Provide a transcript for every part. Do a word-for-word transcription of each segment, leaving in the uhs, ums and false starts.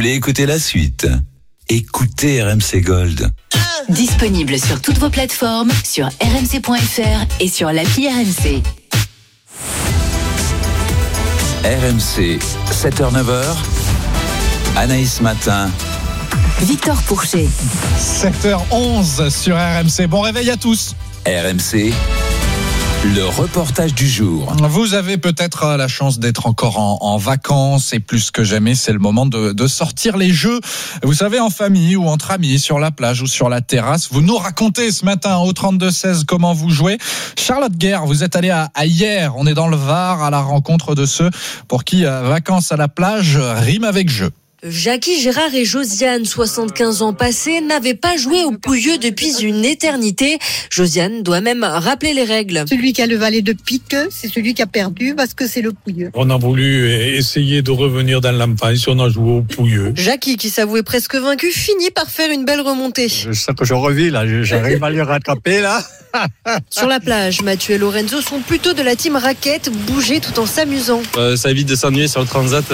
voulez écouter la suite? Écoutez R M C Gold. Disponible sur toutes vos plateformes, sur r m c point f r et sur l'appli R M C. R M C, sept heures neuf heures. Anaïs Matin. Victor Pourchet. sept heures onze sur R M C. Bon réveil à tous. R M C, le reportage du jour. Vous avez peut-être la chance d'être encore en, en vacances et plus que jamais, c'est le moment de, de sortir les jeux. Vous savez, en famille ou entre amis, sur la plage ou sur la terrasse. Vous nous racontez ce matin au trente-deux seize comment vous jouez. Charlotte Guerre, vous êtes allée à, à Hier. On est dans le Var à la rencontre de ceux pour qui euh, vacances à la plage rime avec jeu. Jackie, Gérard et Josiane, soixante-quinze ans passés, n'avaient pas joué au pouilleux depuis une éternité. Josiane doit même rappeler les règles. Celui qui a le valet de pique, c'est celui qui a perdu parce que c'est le pouilleux. On a voulu essayer de revenir dans l'enfance, on a joué au pouilleux. Jackie, qui s'avouait presque vaincu, finit par faire une belle remontée. C'est ça que je revis là, j'arrive à les rattraper là. Sur la plage, Mathieu et Lorenzo sont plutôt de la team raquette, bouger tout en s'amusant. Euh, ça évite de s'ennuyer sur le transat.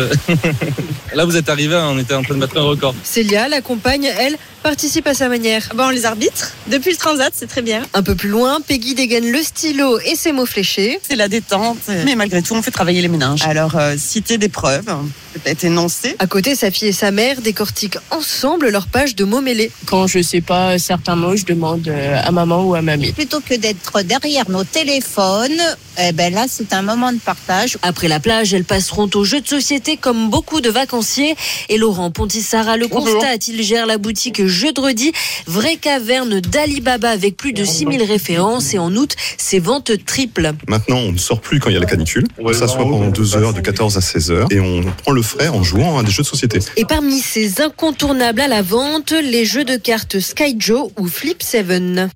Là, vous êtes arrivés, on était en train de battre un record. Célia, la compagne, elle, participe à sa manière. Bon, on les arbitre. Depuis le transat, c'est très bien. Un peu plus loin, Peggy dégaine le stylo et ses mots fléchés. C'est la détente, mais malgré tout, on fait travailler les méninges. Alors, euh, citer des preuves, peut-être énoncer. À côté, sa fille et sa mère décortiquent ensemble leur page de mots mêlés. Quand je sais pas certains mots, je demande à maman ou à mamie. Plutôt que d'être derrière nos téléphones, eh ben là, c'est un moment de partage. Après la plage, elles passeront aux jeux de société comme beaucoup de vacanciers. Et Laurent Pontissara le constate, il gère la boutique Jeudredi, vraie caverne d'Alibaba avec plus de six mille références. Et en août, ses ventes triplent. Maintenant, on ne sort plus quand il y a la canicule. On s'assoit pendant deux heures, de quatorze à seize heures. Et on prend le frais en jouant à des jeux de société. Et parmi ces incontournables à la vente, les jeux de cartes Sky Joe ou Flip Seven.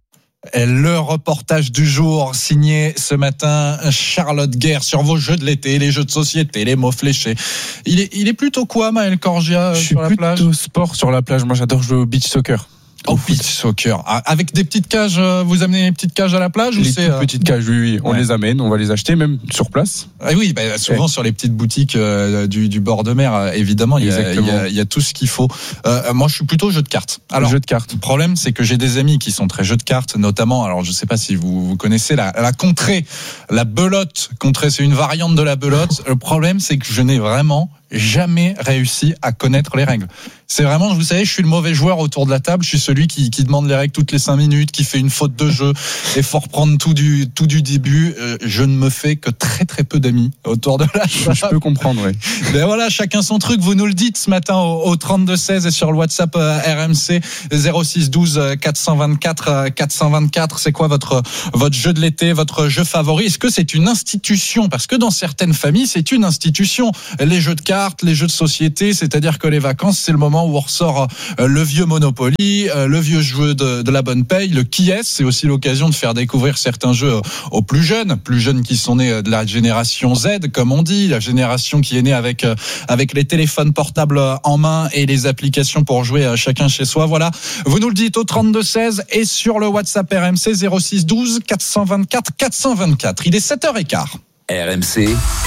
Le reportage du jour signé ce matin Charlotte Guerre sur vos jeux de l'été, les jeux de société, les mots fléchés. Il est, il est plutôt quoi, Maël Corgia, sur la plage? Je suis plutôt sport sur la plage. Moi, j'adore jouer au beach soccer. Au beach soccer. Avec des petites cages, vous amenez les petites cages à la plage? Les ou c'est toutes petites cages, oui, oui. On ouais. les amène, on va les acheter même sur place. Ah oui, bah, souvent ouais. sur les petites boutiques euh, du, du bord de mer, évidemment, il y, a, il, y a, il y a tout ce qu'il faut. Euh, moi, je suis plutôt jeu de cartes. Alors, jeu de cartes. Le problème, c'est que j'ai des amis qui sont très jeux de cartes, notamment, alors je sais pas si vous, vous connaissez la, la contrée, la belote. Contrée, c'est une variante de la belote. Le problème, c'est que je n'ai vraiment jamais réussi à connaître les règles. C'est vraiment, vous savez, je suis le mauvais joueur autour de la table. Je suis celui qui, qui demande les règles toutes les cinq minutes, qui fait une faute de jeu et faut reprendre tout du, tout du début. Euh, je ne me fais que très très peu d'amis autour de la table. Je peux comprendre, oui. Mais voilà, chacun son truc. Vous nous le dites ce matin au, au trente-deux seize et sur le WhatsApp euh, R M C zéro six douze quatre cent vingt-quatre quatre cent vingt-quatre. C'est quoi votre, votre jeu de l'été, votre jeu favori? Est-ce que c'est une institution? Parce que dans certaines familles, c'est une institution. Les jeux de cartes, les jeux de société, c'est-à-dire que les vacances, c'est le moment où on ressort le vieux Monopoly, le vieux jeu de, de la bonne paye, le qui est. C'est aussi l'occasion de faire découvrir certains jeux aux plus jeunes, plus jeunes qui sont nés de la génération Z, comme on dit, la génération qui est née avec avec les téléphones portables en main et les applications pour jouer chacun chez soi. Voilà, vous nous le dites au trente-deux seize et sur le WhatsApp R M C zéro six douze quatre cent vingt-quatre quatre cent vingt-quatre. Il est sept heures quinze. R M C.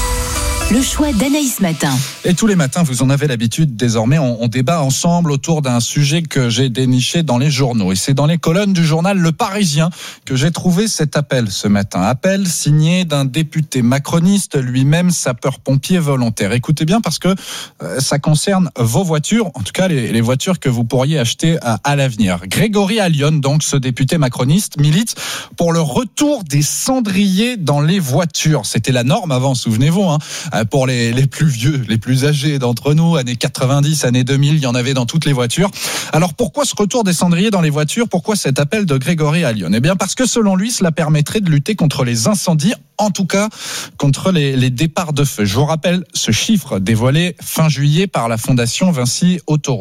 Le choix d'Anaïs Matin. Et tous les matins, vous en avez l'habitude, désormais, on, on débat ensemble autour d'un sujet que j'ai déniché dans les journaux. Et c'est dans les colonnes du journal Le Parisien que j'ai trouvé cet appel ce matin. Appel signé d'un député macroniste, lui-même sapeur-pompier volontaire. Écoutez bien parce que euh, ça concerne vos voitures, en tout cas les, les voitures que vous pourriez acheter à, à l'avenir. Grégory Allione, donc ce député macroniste, milite pour le retour des cendriers dans les voitures. C'était la norme avant, souvenez-vous, hein. Pour les, les plus vieux, les plus âgés d'entre nous, années quatre-vingt-dix, années deux mille, il y en avait dans toutes les voitures. Alors pourquoi ce retour des cendriers dans les voitures? Pourquoi cet appel de Grégory Allione? Eh bien parce que selon lui, cela permettrait de lutter contre les incendies, en tout cas contre les, les départs de feu. Je vous rappelle ce chiffre dévoilé fin juillet par la Fondation Vinci Autoroute.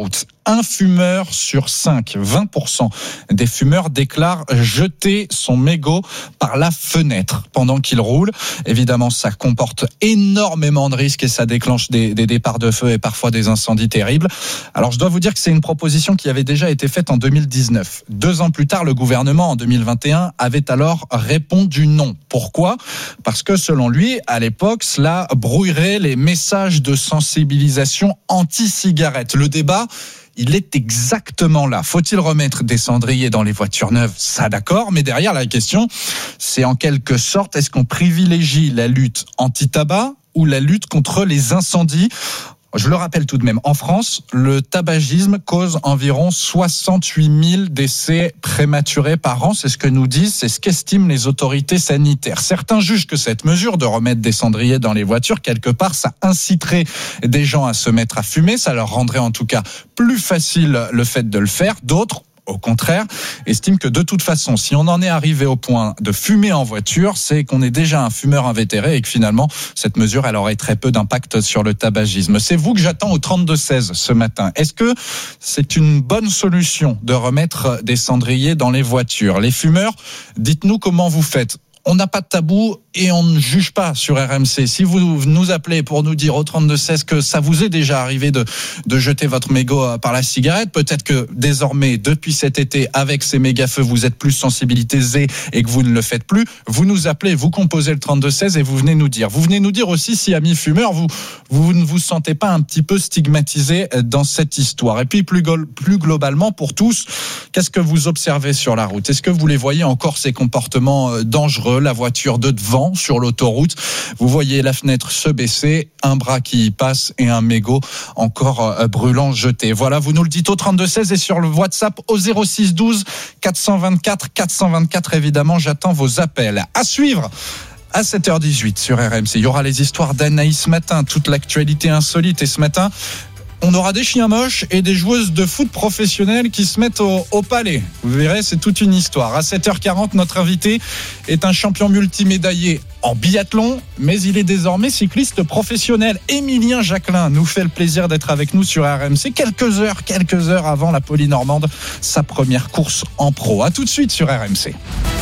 Un fumeur sur cinq, vingt pour cent des fumeurs déclarent jeter son mégot par la fenêtre pendant qu'il roule. Évidemment, ça comporte énormément de risques et ça déclenche des, des départs de feu et parfois des incendies terribles. Alors, je dois vous dire que c'est une proposition qui avait déjà été faite en deux mille dix-neuf. Deux ans plus tard, le gouvernement, en deux mille vingt et un, avait alors répondu non. Pourquoi ? Parce que, selon lui, à l'époque, cela brouillerait les messages de sensibilisation anti-cigarette. Le débat, il est exactement là. Faut-il remettre des cendriers dans les voitures neuves ? Ça, d'accord. Mais derrière, la question, c'est en quelque sorte, est-ce qu'on privilégie la lutte anti-tabac ou la lutte contre les incendies ? Je le rappelle tout de même, en France, le tabagisme cause environ soixante-huit mille décès prématurés par an. C'est ce que nous disent, c'est ce qu'estiment les autorités sanitaires. Certains jugent que cette mesure de remettre des cendriers dans les voitures, quelque part, ça inciterait des gens à se mettre à fumer. Ça leur rendrait en tout cas plus facile le fait de le faire. D'autres, au contraire, estime que de toute façon, si on en est arrivé au point de fumer en voiture, c'est qu'on est déjà un fumeur invétéré et que finalement, cette mesure, elle aurait très peu d'impact sur le tabagisme. C'est vous que j'attends au trente-deux seize ce matin. Est-ce que c'est une bonne solution de remettre des cendriers dans les voitures ? Les fumeurs, dites-nous comment vous faites. On n'a pas de tabou et on ne juge pas sur R M C. Si vous nous appelez pour nous dire au trente-deux seize que ça vous est déjà arrivé de, de jeter votre mégot par la cigarette, peut-être que désormais, depuis cet été, avec ces méga-feux, vous êtes plus sensibilisés et que vous ne le faites plus, vous nous appelez, vous composez le trente-deux seize et vous venez nous dire. Vous venez nous dire aussi si, amis fumeurs, vous, vous ne vous sentez pas un petit peu stigmatisé dans cette histoire. Et puis, plus, plus globalement, pour tous, qu'est-ce que vous observez sur la route ? Est-ce que vous les voyez encore, ces comportements dangereux ? La voiture de devant sur l'autoroute, vous voyez la fenêtre se baisser, un bras qui y passe et un mégot encore brûlant jeté. Voilà, vous nous le dites au trente-deux seize et sur le WhatsApp au zéro six douze quatre cent vingt-quatre quatre cent vingt-quatre. Évidemment, j'attends vos appels. À suivre à sept heures dix-huit sur R M C. Il y aura les histoires d'Anaïs ce matin, toute l'actualité insolite. Et ce matin, on aura des chiens moches et des joueuses de foot professionnelles qui se mettent au, au palais. Vous verrez, c'est toute une histoire. À sept heures quarante, notre invité est un champion multimédaillé en biathlon, mais il est désormais cycliste professionnel. Émilien Jacquelin nous fait le plaisir d'être avec nous sur R M C quelques heures, quelques heures avant la Polynormande, sa première course en pro. À tout de suite sur R M C.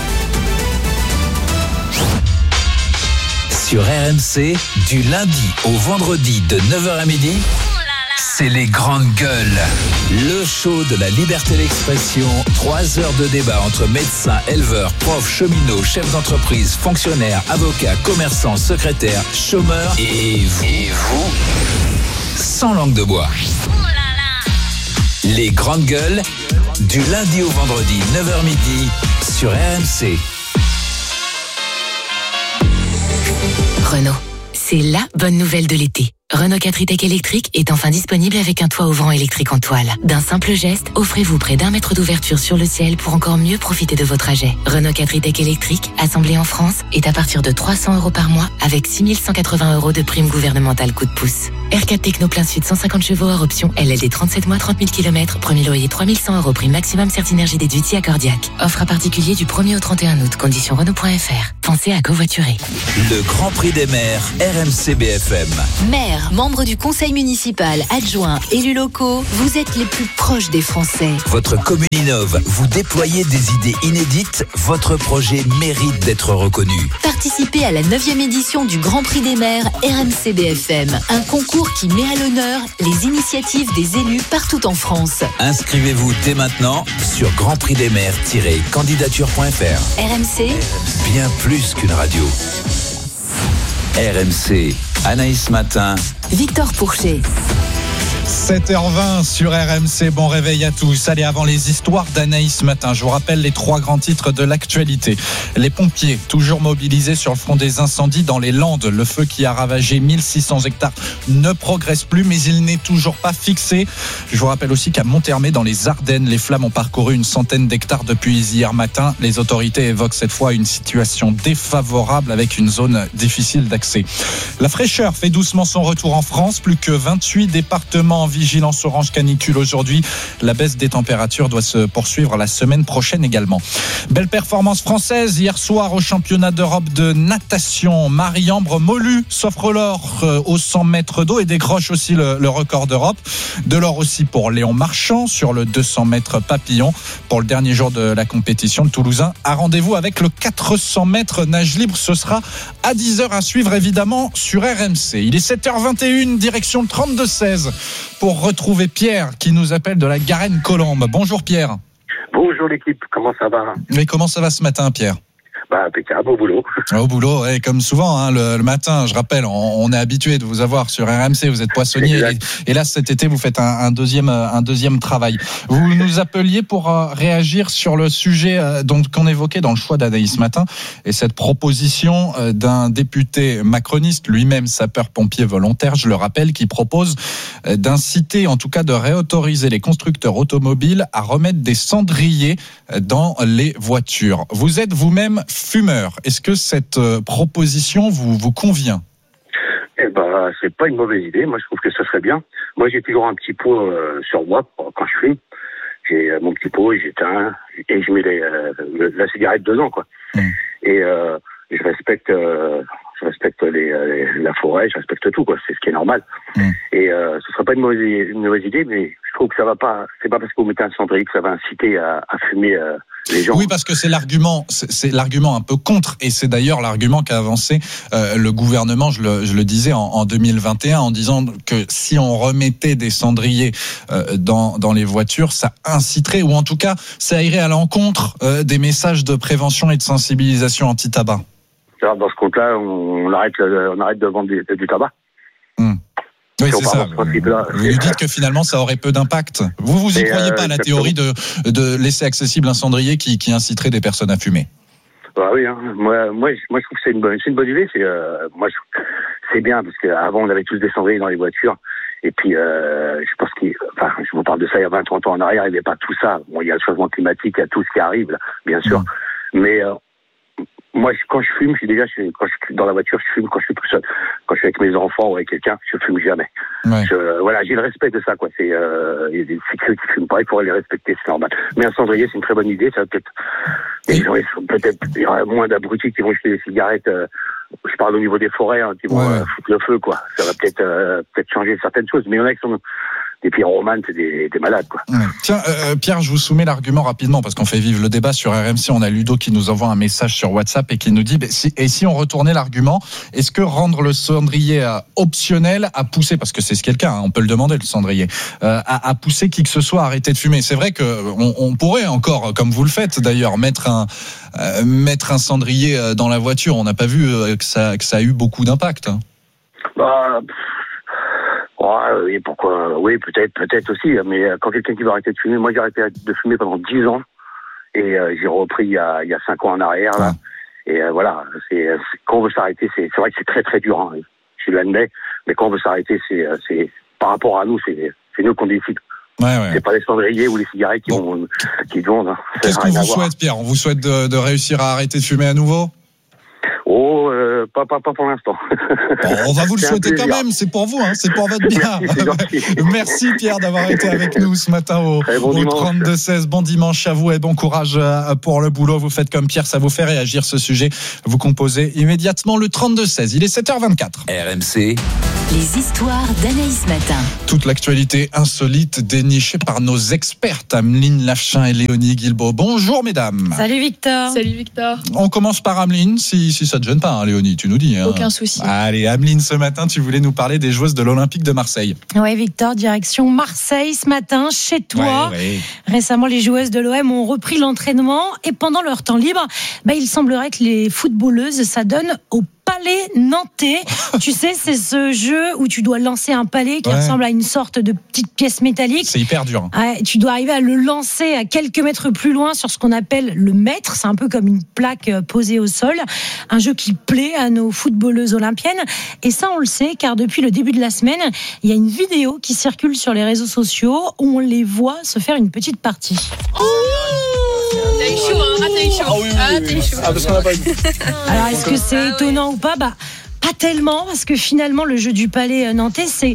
Sur R M C, du lundi au vendredi de neuf heures à midi, c'est les grandes gueules. Le show de la liberté d'expression. Trois heures de débat entre médecins, éleveurs, profs, cheminots, chefs d'entreprise, fonctionnaires, avocats, commerçants, secrétaires, chômeurs et vous. Et vous sans langue de bois. Les grandes gueules, du lundi au vendredi, neuf heures midi, sur R M C. Renault, c'est la bonne nouvelle de l'été. Renault quatre e-Tech électrique est enfin disponible avec un toit ouvrant électrique en toile. D'un simple geste, offrez-vous près d'un mètre d'ouverture sur le ciel pour encore mieux profiter de vos trajets. Renault quatre e-Tech électrique, assemblé en France, est à partir de trois cents euros par mois avec six mille cent quatre-vingts euros de prime gouvernementale coup de pouce. R quatre Techno plein sud cent cinquante chevaux hors option, L L D trente-sept mois, trente mille kilomètres, premier loyer trois mille cent euros, prime maximum Certinergie déduite accordiaque. Offre à particulier du premier au trente et un août, conditions Renault point F R. Pensez à covoiturer. Le Grand Prix des maires, R M C B F M. Maire, membre du conseil municipal, adjoint, élus locaux, vous êtes les plus proches des Français. Votre commune innove, vous déployez des idées inédites, votre projet mérite d'être reconnu. Participez à la neuvième édition du Grand Prix des maires R M C B F M, un concours qui met à l'honneur les initiatives des élus partout en France. Inscrivez-vous dès maintenant sur grand prix des maires tiret candidature point F R. R M C, bien plus qu'une radio. R M C, Anaïs Matin, Victor Pourchet. sept heures vingt sur R M C, bon réveil à tous. Allez, avant les histoires d'Anaïs ce matin, je vous rappelle les trois grands titres de l'actualité. Les pompiers, toujours mobilisés sur le front des incendies dans les Landes. Le feu qui a ravagé mille six cents hectares ne progresse plus, mais il n'est toujours pas fixé. Je vous rappelle aussi qu'à Monthermé, dans les Ardennes, les flammes ont parcouru une centaine d'hectares depuis hier matin. Les autorités évoquent cette fois une situation défavorable avec une zone difficile d'accès. La fraîcheur fait doucement son retour en France. Plus que vingt-huit départements également en vigilance orange canicule aujourd'hui. La baisse des températures doit se poursuivre la semaine prochaine également. Belle performance française hier soir au championnat d'Europe de natation. Marie-Ambre Molu s'offre l'or aux cent mètres d'eau et décroche aussi le, le record d'Europe. De l'or aussi pour Léon Marchand sur le deux cents mètres papillon. Pour le dernier jour de la compétition, le Toulousain a rendez-vous avec le quatre cents mètres nage libre. Ce sera à dix heures à suivre évidemment sur R M C. Il est sept heures vingt et une, direction le trente-deux seize pour retrouver Pierre qui nous appelle de la Garenne-Colombe. Bonjour Pierre. Bonjour l'équipe, comment ça va ? Mais comment ça va ce matin Pierre ? Bah, impeccable, au boulot. Au boulot, ouais, comme souvent, hein, le, le matin, je rappelle, on, on est habitué de vous avoir sur R M C, vous êtes poissonnier, et, et là, cet été, vous faites un, un, deuxième, un deuxième travail. Vous nous appeliez pour euh, réagir sur le sujet euh, donc, qu'on évoquait dans le choix d'Anaïs ce matin, et cette proposition euh, d'un député macroniste, lui-même sapeur-pompier volontaire, je le rappelle, qui propose euh, d'inciter, en tout cas de réautoriser les constructeurs automobiles à remettre des cendriers euh, dans les voitures. Vous êtes vous-même fumeur. Est-ce que cette euh, proposition vous, vous convient ? Eh ben, c'est pas une mauvaise idée. Moi, je trouve que ça serait bien. Moi, j'ai toujours un petit pot euh, sur moi quand je fume. J'ai euh, mon petit pot et j'éteins et je mets les, euh, la cigarette dedans, quoi. Mmh. Et euh, je respecte, euh, je respecte les, les, la forêt, je respecte tout, quoi. C'est ce qui est normal. Mmh. Et euh, ce serait pas une mauvaise, une mauvaise idée, mais je trouve que ça va pas. C'est pas parce que vous mettez un cendrier que ça va inciter à, à fumer. Euh, Les gens. Oui, parce que c'est l'argument, c'est, c'est l'argument un peu contre, et c'est d'ailleurs l'argument qu'a avancé euh, le gouvernement. Je le, je le disais en, en deux mille vingt et un, en disant que si on remettait des cendriers euh, dans dans les voitures, ça inciterait, ou en tout cas, ça irait à l'encontre euh, des messages de prévention et de sensibilisation anti-tabac. Alors, dans ce compte-là, on, on arrête, on arrête de vendre du, du tabac. Hum. Oui, si c'est ça. Vous nous dites que finalement, ça aurait peu d'impact. Vous, vous y et croyez euh, pas à la théorie de, de laisser accessible un cendrier qui, qui inciterait des personnes à fumer ? Bah oui, hein. moi, moi, moi, je trouve que c'est une bonne, c'est une bonne idée. C'est, euh, moi, je, c'est bien parce qu'avant, on avait tous des cendriers dans les voitures. Et puis, euh, je pense qu'il, enfin, je vous parle de ça il y a vingt, trente ans en arrière, il n'y avait pas tout ça. Bon, il y a le changement climatique, il y a tout ce qui arrive, là, bien sûr. Mmh. Mais, euh, moi, quand je fume, je suis déjà, je, quand je suis dans la voiture, je fume. Quand je suis tout seul, quand je suis avec mes enfants ou avec quelqu'un, je fume jamais. Ouais. Je, voilà, j'ai le respect de ça, quoi. C'est, euh, il y a des ceux qui fument pas, il faudrait les respecter, c'est normal. Mais un cendrier, c'est une très bonne idée. Ça va peut-être, les gens, ils sont peut-être, il y aura moins d'abrutis qui vont jeter des cigarettes. Euh, je parle au niveau des forêts, hein, qui vont ouais. euh, foutre le feu, quoi. Ça va peut-être, euh, peut-être changer certaines choses. Mais il y en a qui sont des pyromanes, c'est des, des malades, quoi. Ouais. Tiens, euh, Pierre, je vous soumets l'argument rapidement parce qu'on fait vivre le débat sur R M C. On a Ludo qui nous envoie un message sur WhatsApp et qui nous dit, bah, si, et si on retournait l'argument, est-ce que rendre le cendrier euh, optionnel à pousser, parce que c'est ce qui est le cas, hein, on peut le demander le cendrier, euh, à, à pousser qui que ce soit à arrêter de fumer. C'est vrai que on, on pourrait encore, comme vous le faites d'ailleurs, mettre un euh, mettre un cendrier dans la voiture. On n'a pas vu euh, que ça que ça a eu beaucoup d'impact. Hein. Bah. Oh, oui, pourquoi ? Oui, peut-être, peut-être aussi. Mais quand quelqu'un qui va arrêter de fumer, moi j'ai arrêté de fumer pendant dix ans et euh, j'ai repris il y a il y a cinq ans en arrière là. Et euh, voilà, c'est, c'est quand on veut s'arrêter, c'est c'est vrai que c'est très très dur. Hein, je l'admets, mais quand on veut s'arrêter, c'est c'est par rapport à nous, c'est c'est nous qu'on décide. Ouais, ouais. C'est pas les cendriers ou les cigarettes qui bon. vont qui vendent. Hein. Qu'est-ce qu'on vous souhaite, Pierre ? On vous souhaite de, de réussir à arrêter de fumer à nouveau ? Oh, euh, pas, pas, pas pour l'instant. Bon, on va vous le souhaiter quand même, c'est pour vous, hein, c'est pour votre bien. Merci, Merci Pierre d'avoir été avec nous ce matin au, bon au trente-deux seize. Bon dimanche à vous et bon courage pour le boulot. Vous faites comme Pierre, ça vous fait réagir ce sujet. Vous composez immédiatement le trente-deux seize. Il est sept heures vingt-quatre. R M C. Les histoires d'Anaïs Matin. Toute l'actualité insolite dénichée par nos expertes, Ameline Lachin et Léonie Guilbault. Bonjour mesdames. Salut Victor. Salut Victor. On commence par Ameline, si, si ça te gêne pas, hein, Léonie, tu nous dis. Hein. Aucun souci. Allez, Ameline, ce matin, tu voulais nous parler des joueuses de l'Olympique de Marseille. Oui, Victor, direction Marseille ce matin, chez toi. Ouais, ouais. Récemment, les joueuses de l'O M ont repris l'entraînement et pendant leur temps libre, bah, il semblerait que les footballeuses s'adonnent au palais nantais. Tu sais, c'est ce jeu où tu dois lancer un palais qui ouais. ressemble à une sorte de petite pièce métallique. C'est hyper dur. Ouais, tu dois arriver à le lancer à quelques mètres plus loin sur ce qu'on appelle le mètre. C'est un peu comme une plaque posée au sol. Un jeu qui plaît à nos footballeuses olympiennes. Et ça, on le sait, car depuis le début de la semaine, il y a une vidéo qui circule sur les réseaux sociaux où on les voit se faire une petite partie. Oh T'as eu chaud, hein? Ah, t'as eu chaud. Ah, oui, oui, ah, t'as eu chaud. Ah, parce qu'on a pas eu. Alors, est-ce que c'est ah, étonnant oui. ou pas? Bah, pas tellement, parce que finalement, le jeu du palais nantais, c'est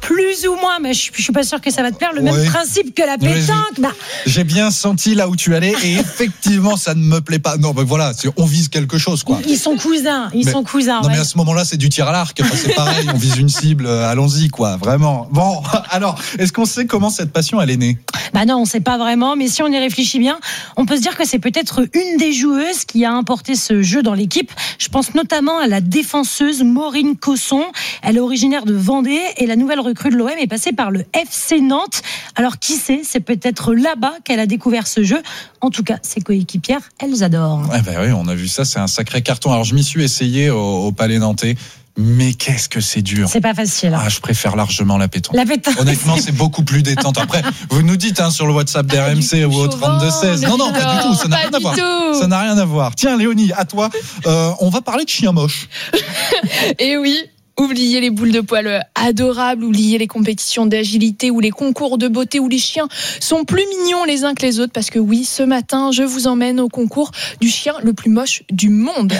plus ou moins, mais je, je suis pas sûr que ça va te plaire, le même Oui. principe que la pétanque. Bah, J'ai bien senti là où tu allais et effectivement ça ne me plaît pas. Non mais voilà, c'est- on vise quelque chose quoi. ils sont cousins, ils Mais- sont cousins. Non ouais. mais à ce moment-là c'est du tir à l'arc, enfin, c'est pareil, on vise une cible, euh, allons-y quoi, vraiment. Bon, alors est-ce qu'on sait comment cette passion elle est née? Bah non, on sait pas vraiment, mais si on y réfléchit bien, on peut se dire que c'est peut-être une des joueuses qui a importé ce jeu dans l'équipe. Je pense notamment à la défenseuse Maureen Cosson. Elle est originaire de Vendée et la nouvelle recrue de l'O M est passée par le F C Nantes. Alors qui sait, c'est peut-être là-bas qu'elle a découvert ce jeu. En tout cas, ses coéquipières, elles adorent. Ouais, bah oui, on a vu ça, c'est un sacré carton. Alors je m'y suis essayé au, au Palais Nantais, mais qu'est-ce que c'est dur. C'est pas facile. Ah, je préfère largement la pétanque. La pétanque. Honnêtement, c'est beaucoup plus détente. Après, vous nous dites hein, sur le WhatsApp d'R M C ou au trente-deux seize. Non, non, pas du tout. Ça n'a Pas rien à du voir. tout. Ça n'a rien à voir. Tiens, Léonie, à toi. Euh, on va parler de chiens moches. Et oui, oubliez les boules de poils adorables, oubliez les compétitions d'agilité ou les concours de beauté où les chiens sont plus mignons les uns que les autres parce que oui, ce matin, je vous emmène au concours du chien le plus moche du monde.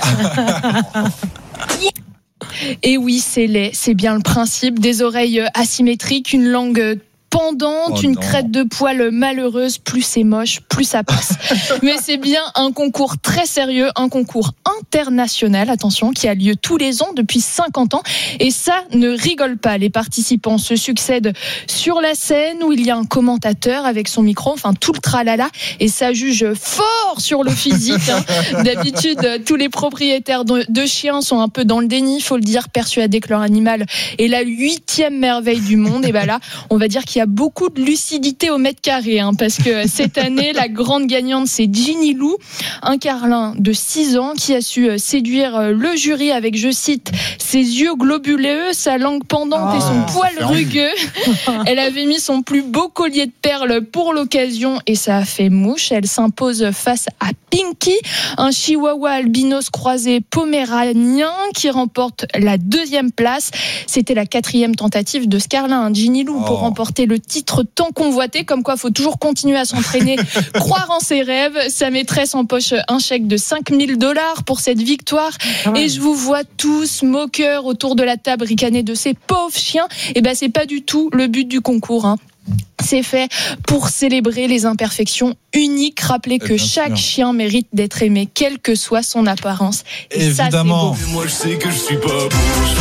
Et oui, c'est laid, c'est bien le principe. Des oreilles asymétriques, une langue pendante, Oh une non. crête de poils malheureuse, plus c'est moche, plus ça passe. Mais c'est bien un concours très sérieux, un concours international, attention, qui a lieu tous les ans depuis cinquante ans. Et ça ne rigole pas. Les participants se succèdent sur la scène où il y a un commentateur avec son micro, enfin tout le tralala, et ça juge fort sur le physique. hein. D'habitude, tous les propriétaires de, de chiens sont un peu dans le déni, faut le dire, persuadés que leur animal est la huitième merveille du monde. Et ben là, on va dire qu'il y a beaucoup de lucidité au mètre carré, hein, parce que cette année, la grande gagnante, c'est Ginny Lou, un carlin de six ans qui a su séduire le jury avec, je cite, ses yeux globuleux, sa langue pendante Ah, et son ça poil fait envie. rugueux. Elle avait mis son plus beau collier de perles pour l'occasion et ça a fait mouche. Elle s'impose face à Pinky, un chihuahua albinos croisé poméranien qui remporte la deuxième place. C'était la quatrième tentative de ce carlin, hein, Ginny Lou, pour Oh. remporter le titre tant convoité. Comme quoi, il faut toujours continuer à s'entraîner, croire en ses rêves. Sa maîtresse empoche un chèque de cinq mille dollars pour cette victoire. Et je vous vois tous moqueurs autour de la table ricaner de ces pauvres chiens. Et ben, c'est pas du tout le but du concours, hein. C'est fait pour célébrer les imperfections uniques. Rappelez que bien chaque sûr. chien mérite d'être aimé, quelle que soit son apparence. Et Évidemment. ça, c'est beau. Moi je sais que je suis pas beau.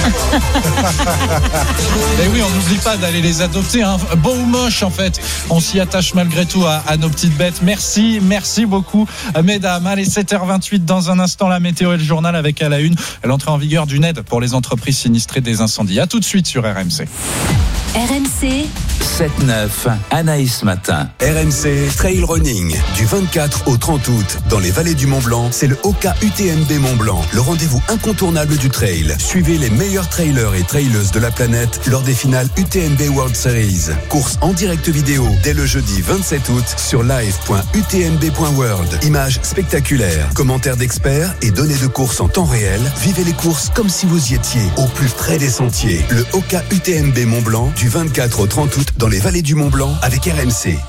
Et oui, on n'oublie pas d'aller les adopter, hein. Bon ou moche en fait. On s'y attache malgré tout à, à nos petites bêtes. Merci, merci beaucoup, mesdames. Allez, sept heures vingt-huit dans un instant, la météo et le journal avec à la une l'entrée en vigueur d'une aide pour les entreprises sinistrées des incendies. À tout de suite sur R M C. R M C, sept neuf, Anaïs Matin. R M C Trail Running du vingt-quatre au trente août dans les vallées du Mont Blanc, c'est le Oka U T M B Mont Blanc, le rendez-vous incontournable du trail. Suivez les meilleurs trailers et traileuses de la planète lors des finales U T M B World Series. Course en direct vidéo dès le jeudi vingt-sept août sur live point u t m b point world. Images spectaculaires, commentaires d'experts et données de course en temps réel. Vivez les courses comme si vous y étiez au plus près des sentiers. Le Oka U T M B Mont Blanc du vingt-quatre au trente août dans les vallées du Mont Blanc avec R M C.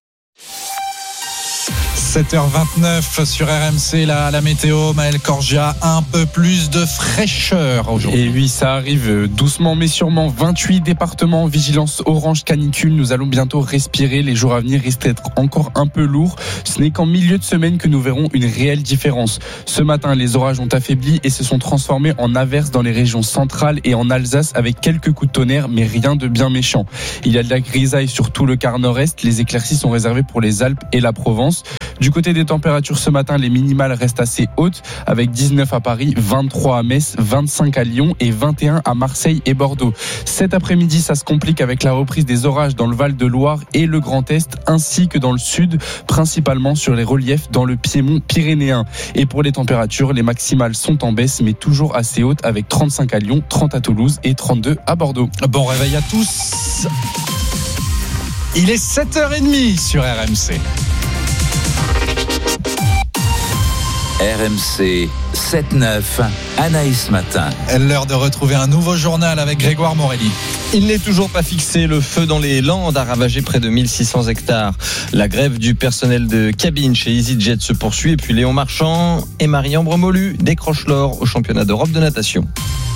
sept heures vingt-neuf sur R M C, la, la météo, Maël Corgia, un peu plus de fraîcheur aujourd'hui. Et oui, ça arrive doucement mais sûrement. vingt-huit départements, vigilance orange canicule. Nous allons bientôt respirer. Les jours à venir risquent d'être encore un peu lourds. Ce n'est qu'en milieu de semaine que nous verrons une réelle différence. Ce matin, les orages ont affaibli et se sont transformés en averses dans les régions centrales et en Alsace avec quelques coups de tonnerre, mais rien de bien méchant. Il y a de la grisaille sur tout le quart nord-est. Les éclaircies sont réservées pour les Alpes et la Provence. Du côté des températures ce matin, les minimales restent assez hautes avec dix-neuf à Paris, vingt-trois à Metz, vingt-cinq à Lyon et vingt et un à Marseille et Bordeaux. Cet après-midi, ça se complique avec la reprise des orages dans le Val-de-Loire et le Grand Est ainsi que dans le sud, principalement sur les reliefs dans le Piémont pyrénéen. Et pour les températures, les maximales sont en baisse mais toujours assez hautes avec trente-cinq à Lyon, trente à Toulouse et trente-deux à Bordeaux. Bon réveil à tous. Il est sept heures trente sur R M C. R M C sept neuf, Anaïs Matin. L'heure de retrouver un nouveau journal avec Grégoire Morelli. Il n'est toujours pas fixé. Le feu dans les Landes a ravagé près de mille six cents hectares. La grève du personnel de cabine chez EasyJet se poursuit. Et puis Léon Marchand et Marie-Ambre Molu décrochent l'or au championnat d'Europe de natation.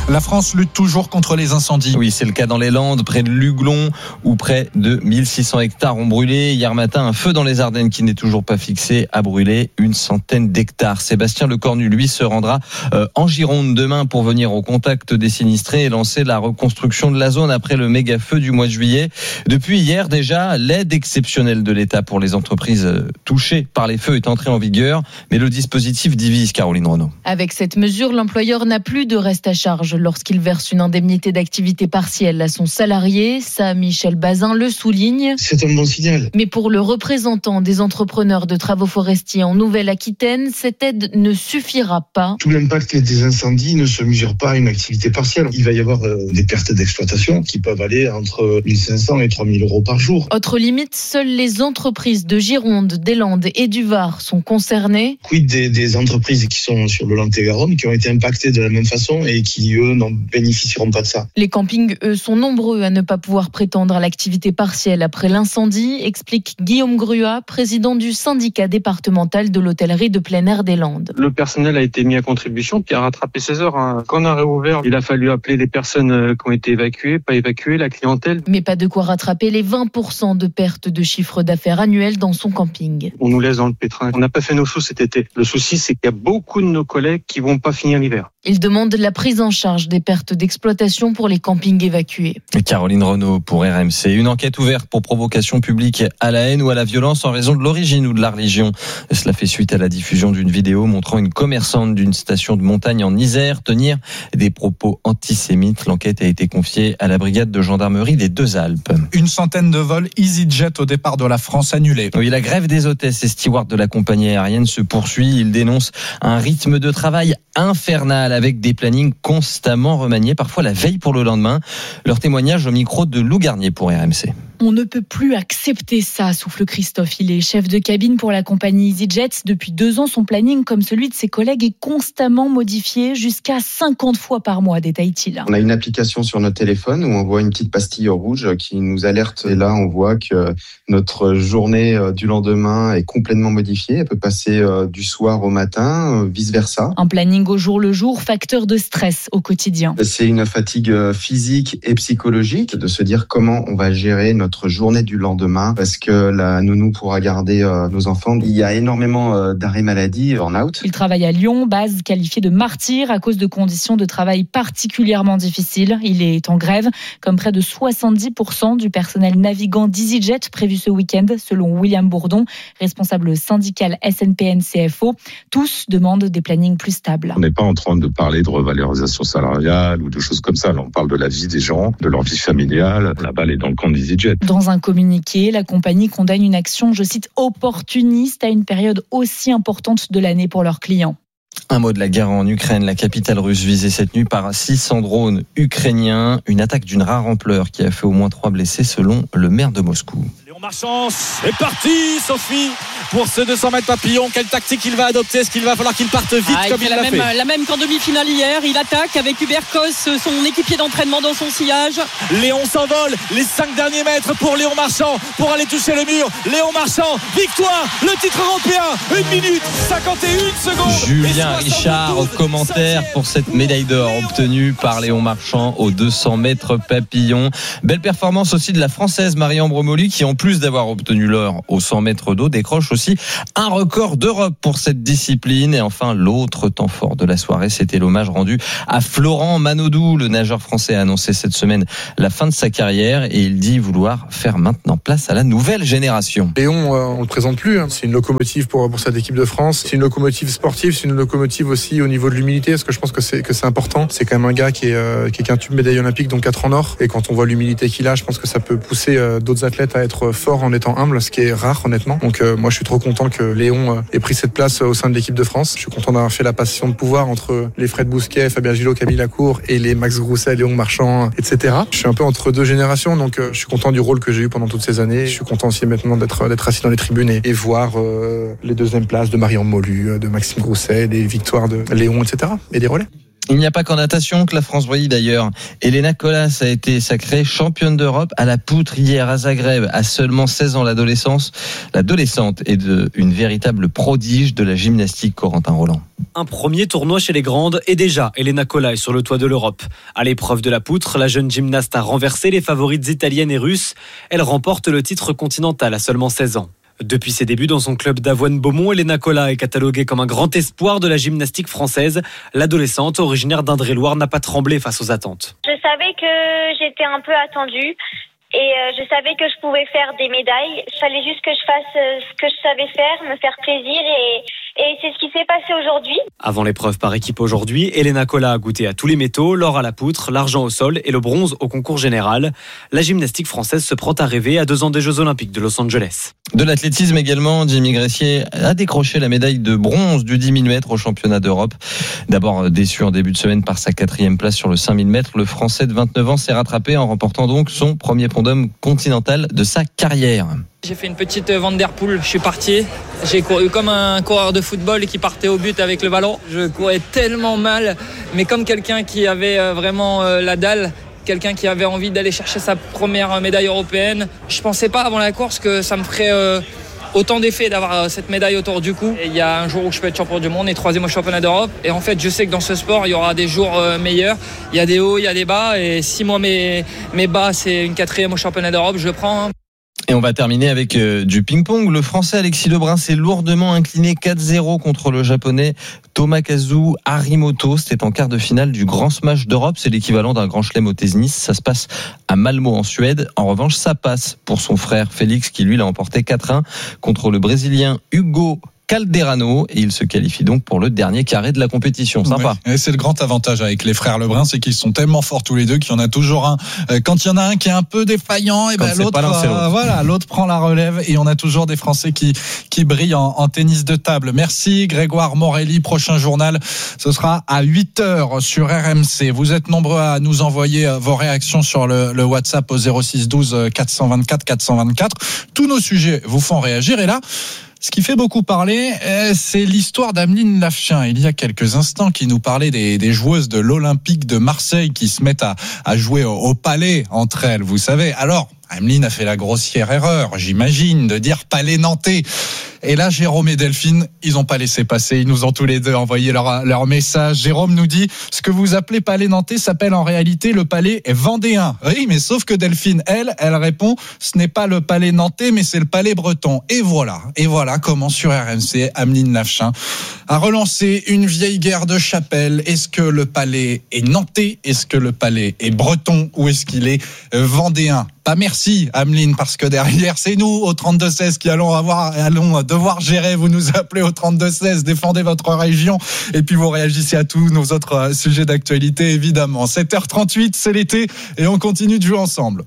La France lutte toujours contre les incendies. Oui, c'est le cas dans les Landes, près de Luglon, où près de mille six cents hectares ont brûlé. Hier matin, un feu dans les Ardennes qui n'est toujours pas fixé a brûlé une centaine d'hectares. Sébastien Lecornu, lui, se rendra euh, en Gironde demain pour venir au contact des sinistrés et lancer la reconstruction de la zone après le méga feu du mois de juillet. Depuis hier déjà, l'aide exceptionnelle de l'État pour les entreprises touchées par les feux est entrée en vigueur, mais le dispositif divise, Caroline Renaud. Avec cette mesure, l'employeur n'a plus de reste à charge lorsqu'il verse une indemnité d'activité partielle à son salarié. Ça, Michel Bazin le souligne. C'est un bon signal. Mais pour le représentant des entrepreneurs de travaux forestiers en Nouvelle-Aquitaine, cette aide ne suffira pas. Tout l'impact des incendies ne se mesure pas à une activité partielle. Il va y avoir euh, des pertes d'exploitation qui peuvent aller entre mille cinq cents et trois mille euros par jour. Autre limite, seules les entreprises de Gironde, des Landes et du Var sont concernées. Quid des, des entreprises qui sont sur le Lot-et-Garonne, qui ont été impactées de la même façon et qui, eux, n'en bénéficieront pas de ça. Les campings, eux, sont nombreux à ne pas pouvoir prétendre à l'activité partielle après l'incendie, explique Guillaume Gruat, président du syndicat départemental de l'hôtellerie de plein air des Landes. Le personnel a été mis à contribution puis a rattrapé ses heures. Quand on a réouvert, il a fallu appeler les personnes qui ont été évacuées, pas évacuées, la clientèle. Mais pas de quoi rattraper les vingt pour cent de perte de chiffre d'affaires annuel dans son camping. On nous laisse dans le pétrin. On n'a pas fait nos choses cet été. Le souci, c'est qu'il y a beaucoup de nos collègues qui vont pas finir l'hiver. Il demande la prise en charge des pertes d'exploitation pour les campings évacués. Caroline Renaud pour R M C. Une enquête ouverte pour provocation publique à la haine ou à la violence en raison de l'origine ou de la religion. Cela fait suite à la diffusion d'une vidéo montrant une commerçante d'une station de montagne en Isère tenir des propos antisémites. L'enquête a été confiée à la brigade de gendarmerie des Deux-Alpes. Une centaine de vols EasyJet au départ de la France annulés. Oui, la grève des hôtesses et stewards de la compagnie aérienne se poursuit. Ils dénoncent un rythme de travail infernal avec des plannings constamment remaniés, parfois la veille pour le lendemain. Leur témoignage au micro de Lou Garnier pour R M C. On ne peut plus accepter ça, souffle Christophe. Il est chef de cabine pour la compagnie EasyJet. Depuis deux ans, son planning, comme celui de ses collègues, est constamment modifié jusqu'à cinquante fois par mois, détaille-t-il. On a une application sur notre téléphone où on voit une petite pastille rouge qui nous alerte. Et là, on voit que notre journée du lendemain est complètement modifiée. Elle peut passer du soir au matin, vice-versa. Un planning au jour le jour, facteur de stress au quotidien. C'est une fatigue physique et psychologique de se dire comment on va gérer notre journée du lendemain parce que la nounou pourra garder euh, nos enfants. Il y a énormément euh, d'arrêts maladie, burn-out. Il travaille à Lyon, base qualifiée de martyr à cause de conditions de travail particulièrement difficiles. Il est en grève, comme près de soixante-dix pour cent du personnel navigant d'EasyJet prévu ce week-end, selon William Bourdon, responsable syndical S N P N C F O. Tous demandent des plannings plus stables. On n'est pas en train de parler de revalorisation salariale ou de choses comme ça. Là, on parle de la vie des gens, de leur vie familiale. La balle est dans le camp d'EasyJet. Dans un communiqué, la compagnie condamne une action, je cite, opportuniste à une période aussi importante de l'année pour leurs clients. Un mot de la guerre en Ukraine. La capitale russe visée cette nuit par six cents drones ukrainiens. Une attaque d'une rare ampleur qui a fait au moins trois blessés selon le maire de Moscou. Léon Marchand est parti, Sophie, pour ce deux cents mètres papillon. Quelle tactique il va adopter? Est-ce qu'il va falloir qu'il parte vite ah, comme il, il l'a même, fait La même qu'en demi-finale hier. Il attaque avec Hubert Kos, son équipier d'entraînement dans son sillage. Léon s'envole. Les cinq derniers mètres pour Léon Marchand pour aller toucher le mur. Léon Marchand, victoire, le titre européen. une minute cinquante et une secondes. Julien Richard au commentaire pour cette médaille d'or obtenue par Léon Marchand aux deux cents mètres papillon. Belle performance aussi de la Française Marie-Ambre Bromoli qui, en plus d'avoir obtenu l'or aux cent mètres d'eau, décroche aussi un record d'Europe pour cette discipline. Et enfin, l'autre temps fort de la soirée, c'était l'hommage rendu à Florent Manodou. Le nageur français a annoncé cette semaine la fin de sa carrière et il dit vouloir faire maintenant place à la nouvelle génération. Léon, euh, on le présente plus. Hein. C'est une locomotive pour, pour cette équipe de France. C'est une locomotive sportive, c'est une locomotive aussi au niveau de l'humilité, parce que je pense que c'est, que c'est important. C'est quand même un gars qui est, euh, qui est quintuple médaille olympique, donc quatre en or. Et quand on voit l'humilité qu'il a, je pense que ça peut pousser euh, d'autres athlètes à être forts en étant humbles, ce qui est rare honnêtement. Donc euh, moi je suis trop content que Léon euh, ait pris cette place euh, au sein de l'équipe de France. Je suis content d'avoir fait la passation de pouvoir entre les Fred Bousquet, Fabien Gillot, Camille Lacour et les Max Grousset, Léon Marchand, et cetera. Je suis un peu entre deux générations, donc euh, je suis content du rôle que j'ai eu pendant toutes ces années. Je suis content aussi maintenant d'être, d'être assis dans les tribunes et, et voir euh, les deuxièmes places de Marion Molu, de Maxime Grousset, les victoires de Léon, et cetera. Et des relais. Il n'y a pas qu'en natation que la France brille d'ailleurs. Elena Colas a été sacrée championne d'Europe à la poutre hier à Zagreb. À seulement seize ans, l'adolescence, l'adolescente est de, une véritable prodige de la gymnastique, Corentin Roland. Un premier tournoi chez les grandes et déjà Elena Colas est sur le toit de l'Europe. À l'épreuve de la poutre, la jeune gymnaste a renversé les favorites italiennes et russes. Elle remporte le titre continental à seulement seize ans. Depuis ses débuts dans son club d'Avoine-Beaumont, Elena Colas est cataloguée comme un grand espoir de la gymnastique française. L'adolescente, originaire d'Indre-et-Loire, n'a pas tremblé face aux attentes. Je savais que j'étais un peu attendue et je savais que je pouvais faire des médailles. Il fallait juste que je fasse ce que je savais faire, me faire plaisir et... Et c'est ce qui s'est passé aujourd'hui. Avant l'épreuve par équipe aujourd'hui, Elena Colas a goûté à tous les métaux, l'or à la poutre, l'argent au sol et le bronze au concours général. La gymnastique française se prend à rêver à deux ans des Jeux Olympiques de Los Angeles. De l'athlétisme également, Jimmy Gressier a décroché la médaille de bronze du dix mille mètres au championnat d'Europe. D'abord déçu en début de semaine par sa quatrième place sur le cinq mille mètres, le Français de vingt-neuf ans s'est rattrapé en remportant donc son premier podium continental de sa carrière. J'ai fait une petite Van Der Poel, je suis parti. J'ai couru comme un coureur de football qui partait au but avec le ballon. Je courais tellement mal, mais comme quelqu'un qui avait vraiment la dalle, quelqu'un qui avait envie d'aller chercher sa première médaille européenne. Je pensais pas avant la course que ça me ferait autant d'effet d'avoir cette médaille autour du cou. Et il y a un jour où je peux être champion du monde et troisième au championnat d'Europe. Et en fait, je sais que dans ce sport, il y aura des jours meilleurs. Il y a des hauts, il y a des bas. Et si moi, mes, mes bas, c'est une quatrième au championnat d'Europe, je le prends. Et on va terminer avec euh, du ping-pong. Le Français Alexis Lebrun s'est lourdement incliné quatre zéro contre le Japonais Tomokazu Harimoto. C'était en quart de finale du Grand Smash d'Europe. C'est l'équivalent d'un Grand Chelem au tennis. Ça se passe à Malmö en Suède. En revanche, ça passe pour son frère Félix qui lui l'a emporté quatre un contre le Brésilien Hugo Calderano et il se qualifie donc pour le dernier carré de la compétition. Sympa. Ouais, et c'est le grand avantage avec les frères Lebrun, c'est qu'ils sont tellement forts tous les deux qu'il y en a toujours un. Quand il y en a un qui est un peu défaillant, et ben l'autre, euh, voilà, l'autre prend la relève et on a toujours des Français qui qui brillent en, en tennis de table. Merci Grégoire Morelli. Prochain journal, ce sera à huit heures sur R M C. Vous êtes nombreux à nous envoyer vos réactions sur le, le WhatsApp au zéro six douze quatre cent vingt-quatre quatre cent vingt-quatre. Tous nos sujets vous font réagir et là, ce qui fait beaucoup parler, c'est l'histoire d'Ameline Lafchin. Il y a quelques instants, qui nous parlait des, des joueuses de l'Olympique de Marseille qui se mettent à, à jouer au, au palais entre elles, vous savez. Alors, Ameline a fait la grossière erreur, j'imagine, de dire palais nantais. Et là, Jérôme et Delphine, ils n'ont pas laissé passer. Ils nous ont tous les deux envoyé leur, leur message. Jérôme nous dit, ce que vous appelez palais nantais s'appelle en réalité le palais vendéen. Oui, mais sauf que Delphine, elle, elle répond, ce n'est pas le palais nantais, mais c'est le palais breton. Et voilà, et voilà comment sur R M C, Ameline Lafchin a relancé une vieille guerre de chapelle. Est-ce que le palais est nantais? Est-ce que le palais est breton? Ou est-ce qu'il est vendéen? Pas merci, Ameline, parce que derrière, c'est nous, au trente-deux seize, qui allons avoir, allons devoir gérer. Vous nous appelez au trente-deux seize, défendez votre région, et puis vous réagissez à tous nos autres sujets d'actualité, évidemment. sept heures trente-huit, c'est l'été, et on continue de jouer ensemble.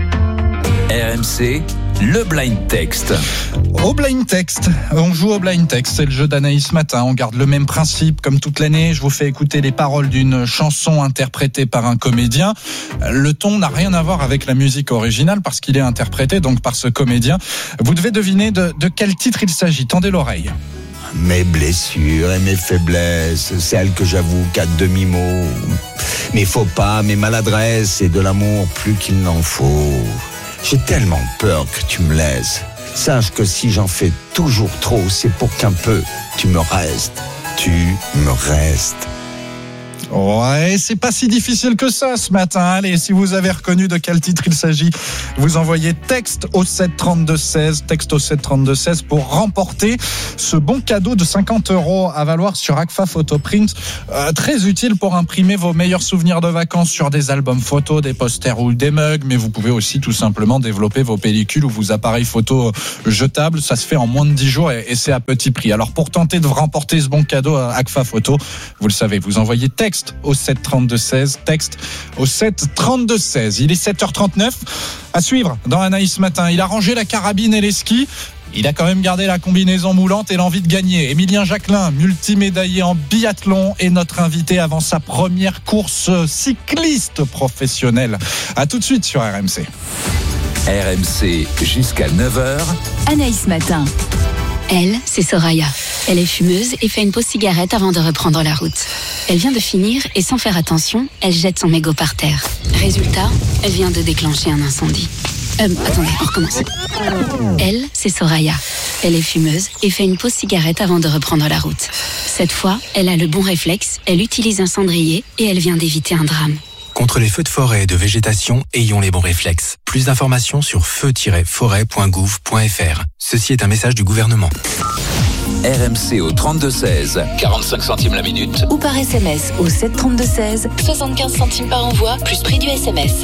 R M C, le blind text. Au blind text, on joue au blind text, c'est le jeu d'Anaïs Matin, on garde le même principe comme toute l'année, je vous fais écouter les paroles d'une chanson interprétée par un comédien. Le ton n'a rien à voir avec la musique originale parce qu'il est interprété donc par ce comédien. Vous devez deviner de, de quel titre il s'agit, tendez l'oreille. Mes blessures et mes faiblesses, celles que j'avoue qu'à demi-mot, mes faux pas, mes maladresses et de l'amour plus qu'il n'en faut. J'ai tellement peur que tu me laisses. Sache que si j'en fais toujours trop, c'est pour qu'un peu tu me restes. Tu me restes. Ouais, c'est pas si difficile que ça ce matin. Allez, si vous avez reconnu de quel titre il s'agit, vous envoyez texte au sept trente-deux seize, texte au sept trente-deux seize pour remporter ce bon cadeau de cinquante euros à valoir sur Agfa Photoprint. Euh, très utile pour imprimer vos meilleurs souvenirs de vacances sur des albums photos, des posters ou des mugs, mais vous pouvez aussi tout simplement développer vos pellicules ou vos appareils photo jetables. Ça se fait en moins de dix jours et, et c'est à petit prix. Alors pour tenter de remporter ce bon cadeau à Agfa Photo, vous le savez, vous envoyez texte au sept trente-deux seize, texte au sept trente-deux seize. Il est sept heures trente-neuf. À suivre dans Anaïs Matin. Il a rangé la carabine et les skis. Il a quand même gardé la combinaison moulante et l'envie de gagner. Émilien Jacquelin, multimédaillé en biathlon, est notre invité avant sa première course cycliste professionnelle. À tout de suite sur R M C. R M C jusqu'à neuf heures. Anaïs Matin. Elle, c'est Soraya. Elle est fumeuse et fait une pause cigarette avant de reprendre la route. Elle vient de finir et sans faire attention, elle jette son mégot par terre. Résultat, elle vient de déclencher un incendie. Euh, attendez, on recommence. Elle, c'est Soraya. Elle est fumeuse et fait une pause cigarette avant de reprendre la route. Cette fois, elle a le bon réflexe, elle utilise un cendrier et elle vient d'éviter un drame. Contre les feux de forêt et de végétation, ayons les bons réflexes. Plus d'informations sur feu tiret forêt point gouv point f r. Ceci est un message du gouvernement. R M C au trente-deux seize, quarante-cinq centimes la minute. Ou par S M S au sept trente-deux seize, soixante-quinze centimes par envoi, plus prix du S M S.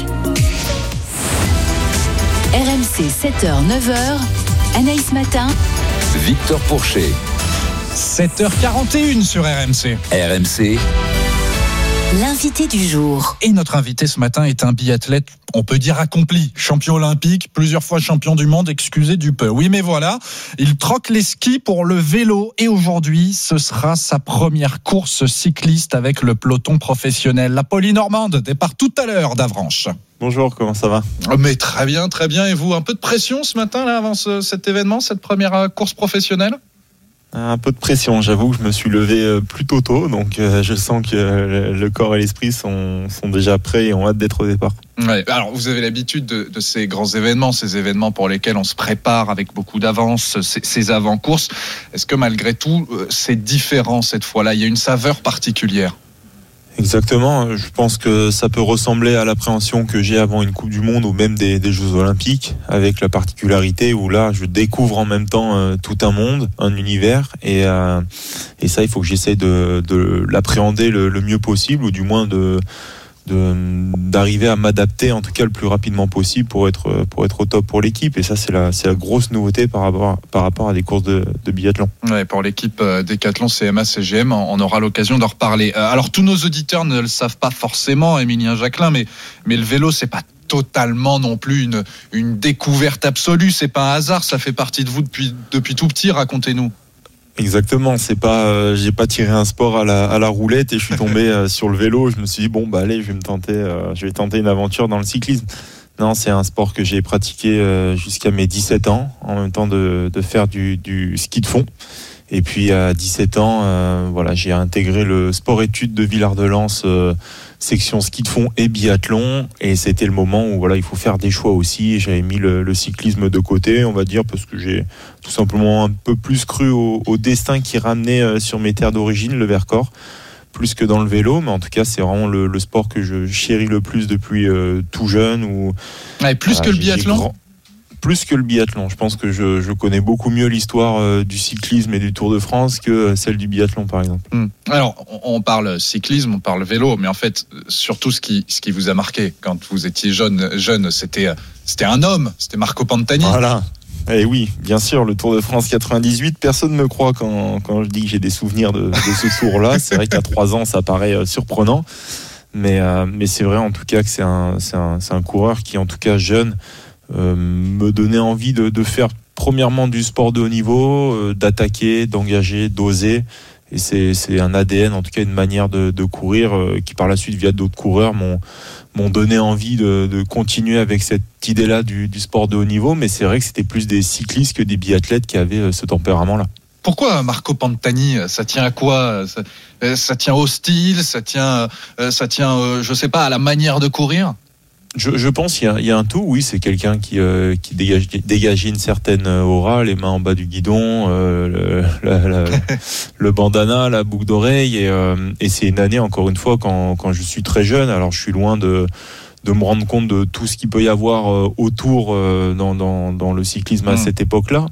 R M C sept heures neuf heures, Anaïs Matin, Victor Pourchet. sept heures quarante et une sur R M C. R M C. l'invité du jour. Et notre invité ce matin est un biathlète, on peut dire accompli, champion olympique, plusieurs fois champion du monde, excusez du peu. Oui, mais voilà, il troque les skis pour le vélo et aujourd'hui, ce sera sa première course cycliste avec le peloton professionnel. La Polynormande départ tout à l'heure d'Avranches. Bonjour, comment ça va ? Mais très bien, très bien. Et vous, un peu de pression ce matin là avant ce, cet événement, cette première course professionnelle ? Un peu de pression, j'avoue que je me suis levé plutôt tôt, donc euh, je sens que le corps et l'esprit sont, sont déjà prêts et ont hâte d'être au départ. Ouais, alors vous avez l'habitude de, de ces grands événements, ces événements pour lesquels on se prépare avec beaucoup d'avance, ces, ces avant-courses. Est-ce que malgré tout, c'est différent cette fois-là ? Il y a une saveur particulière ? Exactement, je pense que ça peut ressembler à l'appréhension que j'ai avant une Coupe du Monde ou même des, des Jeux Olympiques, avec la particularité où là je découvre en même temps euh, tout un monde, un univers, et, euh, et ça il faut que j'essaie de, de l'appréhender le, le mieux possible, ou du moins de, de, d'arriver à m'adapter en tout cas le plus rapidement possible pour être, pour être au top pour l'équipe, et ça c'est la, c'est la grosse nouveauté par rapport, par rapport à des courses de, de biathlon. Ouais, pour l'équipe Décathlon C M A C G M, on aura l'occasion d'en reparler. Alors tous nos auditeurs ne le savent pas forcément, Émilien Jacquelin, mais, mais le vélo c'est pas totalement non plus une, une découverte absolue, c'est pas un hasard, ça fait partie de vous depuis, depuis tout petit, racontez-nous. Exactement, c'est pas, euh, j'ai pas tiré un sport à la, à la roulette et je suis tombé euh, sur le vélo. Je me suis dit bon bah allez, je vais me tenter, euh, je vais tenter une aventure dans le cyclisme. Non, c'est un sport que j'ai pratiqué euh, jusqu'à mes dix-sept ans, en même temps de, de faire du, du ski de fond. Et puis à dix-sept ans, euh, voilà, j'ai intégré le sport-études de Villard-de-Lans, euh, section ski de fond et biathlon. Et c'était le moment où voilà, il faut faire des choix aussi. Et j'avais mis le, le cyclisme de côté, on va dire, parce que j'ai tout simplement un peu plus cru au, au destin qui ramenait euh, sur mes terres d'origine, le Vercors, plus que dans le vélo. Mais en tout cas, c'est vraiment le, le sport que je chéris le plus depuis euh, tout jeune. Où, ouais, plus euh, que le biathlon grand... Plus que le biathlon. Je pense que je, je connais beaucoup mieux l'histoire euh, du cyclisme et du Tour de France que celle du biathlon, par exemple. Mmh. Alors, on parle cyclisme, on parle vélo, mais en fait, surtout ce qui, ce qui vous a marqué quand vous étiez jeune, jeune c'était, c'était un homme, c'était Marco Pantani. Voilà. Eh oui, bien sûr, le Tour de France quatre-vingt-dix-huit, personne ne me croit quand, quand je dis que j'ai des souvenirs de, de ce tour-là. C'est vrai qu'à trois ans, ça paraît surprenant. Mais, euh, mais c'est vrai, en tout cas, que c'est un, c'est un, c'est un coureur qui, en tout cas, jeune, Euh, me donnait envie de, de faire premièrement du sport de haut niveau, euh, d'attaquer, d'engager, d'oser. Et c'est, c'est un A D N, en tout cas une manière de, de courir euh, qui par la suite via d'autres coureurs m'ont, m'ont donné envie de, de continuer avec cette idée-là du, du sport de haut niveau. Mais c'est vrai que c'était plus des cyclistes que des biathlètes qui avaient euh, ce tempérament-là. Pourquoi Marco Pantani ? Ça tient à quoi ? ça, ça tient au style ? Ça tient, ça tient, euh, je sais pas, à la manière de courir ? Je, je pense qu'il y a, il y a un tout, oui, c'est quelqu'un qui, euh, qui dégage, dégageait une certaine aura, les mains en bas du guidon, euh, le, la, la, le bandana, la boucle d'oreille, et, euh, et c'est une année, encore une fois, quand, quand je suis très jeune, alors je suis loin de, de me rendre compte de tout ce qu'il peut y avoir euh, autour euh, dans, dans, dans le cyclisme à mmh. cette époque-là.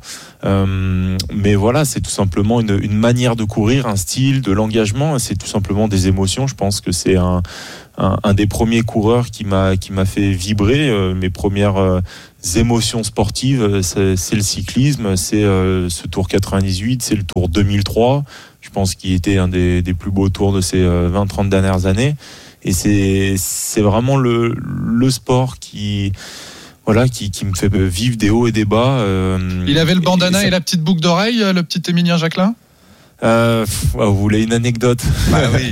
Euh, mais voilà, c'est tout simplement une, une manière de courir, un style, de l'engagement, c'est tout simplement des émotions. Je pense que c'est un Un, un des premiers coureurs qui m'a qui m'a fait vibrer. Euh, mes premières euh, émotions sportives, euh, c'est, c'est le cyclisme, c'est euh, ce Tour quatre-vingt-dix-huit, c'est le Tour deux mille trois. Je pense qu'il était un des, des plus beaux tours de ces euh, vingt trente dernières années. Et c'est c'est vraiment le le sport qui voilà qui qui me fait vivre des hauts et des bas. Euh, Il avait le bandana et, et, ça... et la petite boucle d'oreille, le petit Émilien Jacquelin. Euh, vous voulez une anecdote ? Bah oui.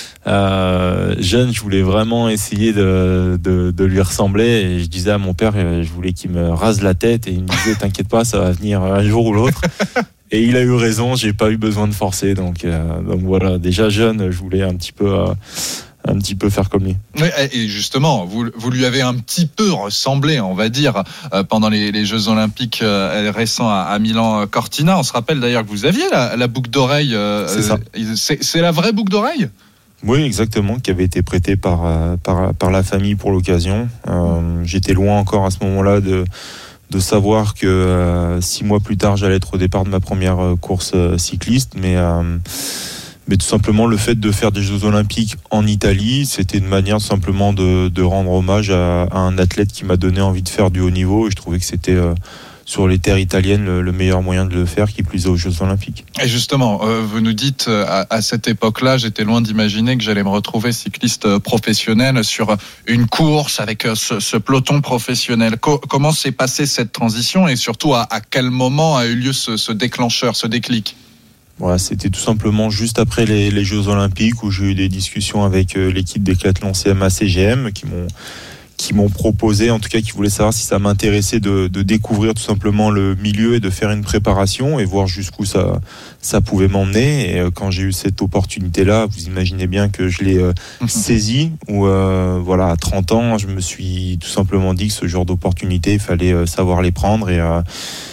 Euh, jeune, je voulais vraiment essayer de, de, de lui ressembler, et je disais à mon père, je voulais qu'il me rase la tête, et il me disait t'inquiète pas, ça va venir un jour ou l'autre. et il a eu raison, j'ai pas eu besoin de forcer. Donc, euh, donc voilà, déjà jeune, je voulais un petit peu, euh, un petit peu faire comme lui. Oui, et justement, vous, vous lui avez un petit peu ressemblé, on va dire, euh, pendant les, les Jeux Olympiques euh, récents à, à Milan-Cortina. On se rappelle d'ailleurs que vous aviez la, la boucle d'oreille. Euh, c'est ça. C'est, c'est la vraie boucle d'oreille ? Oui, exactement, qui avait été prêtée par, par, par la famille pour l'occasion. Euh, j'étais loin encore à ce moment-là de, de savoir que euh, six mois plus tard, j'allais être au départ de ma première course cycliste. Mais, euh, mais tout simplement, le fait de faire des Jeux Olympiques en Italie, c'était une manière tout simplement de, de rendre hommage à, à un athlète qui m'a donné envie de faire du haut niveau. Et je trouvais que c'était... Euh, sur les terres italiennes, le, le meilleur moyen de le faire, qui plus est aux Jeux Olympiques. Et justement, euh, vous nous dites, à, à cette époque-là, j'étais loin d'imaginer que j'allais me retrouver cycliste professionnel sur une course avec ce, ce peloton professionnel. Co- comment s'est passée cette transition et surtout à, à quel moment a eu lieu ce, ce déclencheur, ce déclic ? Voilà, c'était tout simplement juste après les, les Jeux Olympiques où j'ai eu des discussions avec l'équipe décathlon C M A C G M qui m'ont qui m'ont proposé, en tout cas qui voulaient savoir si ça m'intéressait de, de découvrir tout simplement le milieu et de faire une préparation et voir jusqu'où ça, ça pouvait m'emmener. Et quand j'ai eu cette opportunité-là, vous imaginez bien que je l'ai euh, saisie, où euh, voilà, à trente ans, je me suis tout simplement dit que ce genre d'opportunité, il fallait euh, savoir les prendre. Et, euh,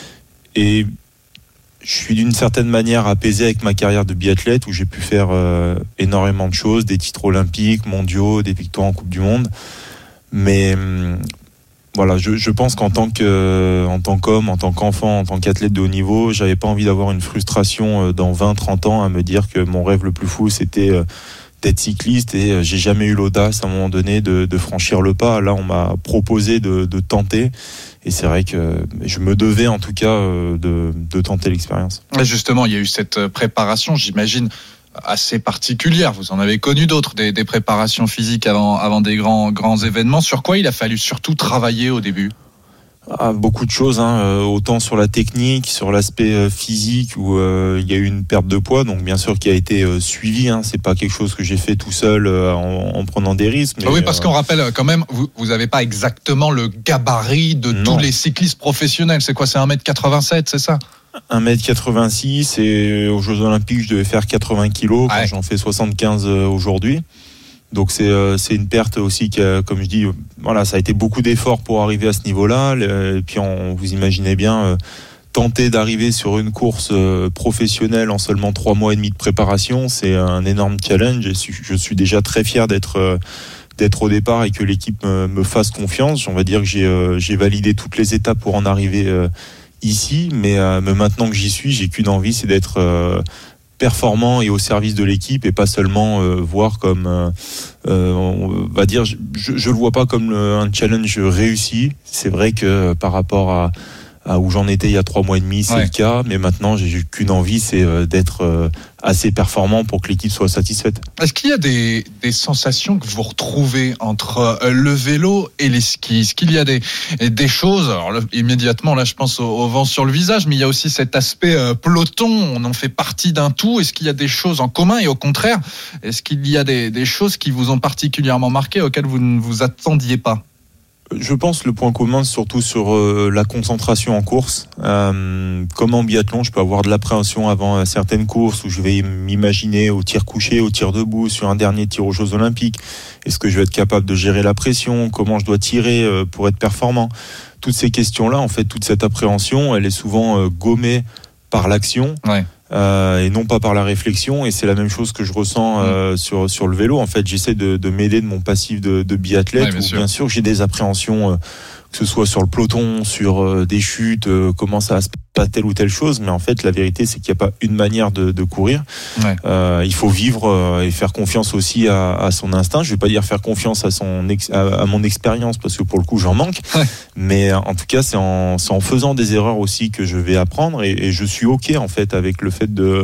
et je suis d'une certaine manière apaisé avec ma carrière de biathlète, où j'ai pu faire euh, énormément de choses, des titres olympiques, mondiaux, des victoires en Coupe du Monde. Mais voilà, je, je pense qu'en tant que, en tant qu'homme, en tant qu'enfant, en tant qu'athlète de haut niveau, j'avais pas envie d'avoir une frustration dans vingt, trente ans à me dire que mon rêve le plus fou c'était d'être cycliste et j'ai jamais eu l'audace à un moment donné de, de franchir le pas. Là, on m'a proposé de, de tenter et c'est vrai que je me devais en tout cas de, de tenter l'expérience. Justement, il y a eu cette préparation, j'imagine, assez particulière. Vous en avez connu d'autres, des, des préparations physiques avant, avant des grands, grands événements. Sur quoi il a fallu surtout travailler au début ? Ah, beaucoup de choses, hein. euh, autant sur la technique, sur l'aspect euh, physique où euh, il y a eu une perte de poids, donc bien sûr qui a été euh, suivie. Hein. C'est pas quelque chose que j'ai fait tout seul euh, en, en prenant des risques. Mais, oui, parce euh... qu'on rappelle quand même, vous, vous avez pas exactement le gabarit de non. tous les cyclistes professionnels. C'est quoi ? C'est un mètre quatre-vingt-sept, c'est ça ? un mètre quatre-vingt-six et aux Jeux Olympiques je devais faire quatre-vingts kilos quand ouais. j'en fais soixante-quinze aujourd'hui, donc c'est c'est une perte aussi qui a, comme je dis, voilà, ça a été beaucoup d'efforts pour arriver à ce niveau-là. Et puis on, vous imaginez bien tenter d'arriver sur une course professionnelle en seulement trois mois et demi de préparation, c'est un énorme challenge et je suis déjà très fier d'être d'être au départ et que l'équipe me, me fasse confiance. On va dire que j'ai j'ai validé toutes les étapes pour en arriver ici, mais, euh, mais maintenant que j'y suis, j'ai qu'une envie, c'est d'être euh, performant et au service de l'équipe et pas seulement euh, voir comme, euh, euh, on va dire, je, je le vois pas comme le, un challenge réussi. C'est vrai que par rapport à, à où j'en étais il y a trois mois et demi, c'est ouais. le cas, mais maintenant j'ai qu'une envie, c'est euh, d'être euh, assez performant pour que l'équipe soit satisfaite. Est-ce qu'il y a des, des sensations que vous retrouvez entre le vélo et les skis ? Est-ce qu'il y a des, des choses, alors là, immédiatement là je pense au, au vent sur le visage, mais il y a aussi cet aspect euh, peloton, on en fait partie d'un tout. Est-ce qu'il y a des choses en commun et au contraire, est-ce qu'il y a des, des choses qui vous ont particulièrement marqué, auxquelles vous ne vous attendiez pas ? Je pense le point commun surtout sur euh, la concentration en course. Euh, comme en biathlon, je peux avoir de l'appréhension avant euh, certaines courses où je vais m'imaginer au tir couché, au tir debout, sur un dernier tir aux Jeux Olympiques. Est-ce que je vais être capable de gérer la pression ? Comment je dois tirer euh, pour être performant ? Toutes ces questions-là, en fait, toute cette appréhension, elle est souvent euh, gommée par l'action. Ouais. Euh, et non pas par la réflexion, et c'est la même chose que je ressens euh, mmh. sur sur le vélo. En fait, j'essaie de, de m'aider de mon passif de, de biathlète. Ouais, bien, où, sûr. bien sûr, j'ai des appréhensions, euh, que ce soit sur le peloton, sur euh, des chutes, euh, comment ça se passe telle ou telle chose. Mais en fait, la vérité, c'est qu'il n'y a pas une manière de, de courir. Ouais. Euh, il faut vivre euh, et faire confiance aussi à, à son instinct. Je vais pas dire faire confiance à son ex, à, à mon expérience parce que pour le coup, j'en manque. Ouais. Mais en tout cas, c'est en c'est en faisant des erreurs aussi que je vais apprendre et, et je suis ok en fait avec le fait de